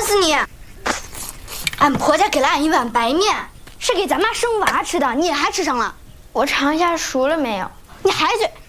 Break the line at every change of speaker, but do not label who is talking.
死你！俺婆家给了俺一碗白面，是给咱妈生娃吃的，你还吃上了。
我尝一下熟了没有？
你还嘴！